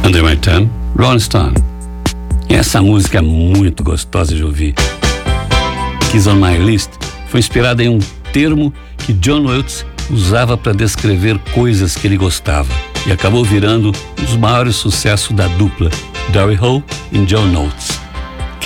Under My Thumb, Rolling Stone. E essa música é muito gostosa de ouvir. Kiss on My List foi inspirada em um termo que John Oates usava para descrever coisas que ele gostava e acabou virando um dos maiores sucessos da dupla, Daryl Hall e John Oates.